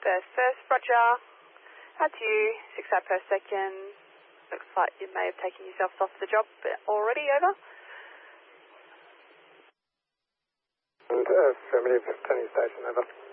There's first, Roger. That's you, 6 out per second. Looks like you may have taken yourself off the job already, over. And affirmative, turning station, over.